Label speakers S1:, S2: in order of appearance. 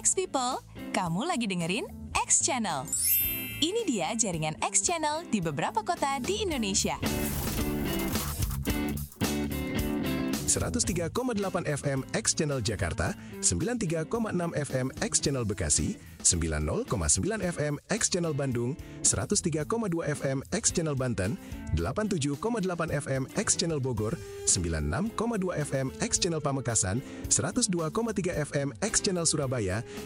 S1: X People, kamu lagi dengerin X Channel. Ini dia jaringan X Channel di beberapa kota di Indonesia.
S2: 103,8 FM X Channel Jakarta, 93,6 FM X Channel Bekasi, 90,9 FM X Channel Bandung, 103,2 FM X Channel Banten, 87,8 FM X Channel Bogor, 96,2 FM X Channel Pamekasan, 102,3 FM X Channel Surabaya,